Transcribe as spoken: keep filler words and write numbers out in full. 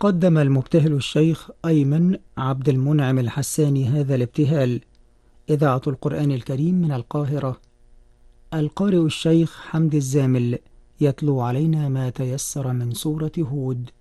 قدم المبتهل الشيخ أيمن عبد المنعم الحساني هذا الابتهال. إذاعة القرآن الكريم من القاهرة. القارئ الشيخ حمد الزامل يتلو علينا ما تيسر من سورة هود.